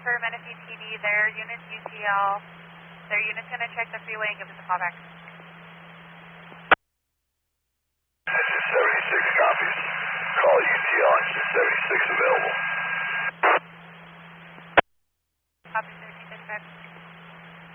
for Menifee PD. Their unit's UTL. Their unit's going to check the freeway and give us a call back.